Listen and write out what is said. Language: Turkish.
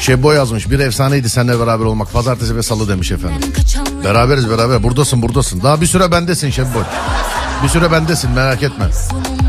Şebo yazmış, bir efsaneydi seninle beraber olmak, pazartesi ve salı demiş efendim. Beraberiz beraber, buradasın. Daha bir süre bendesin Şebo. Bir süre bendesin, merak etme.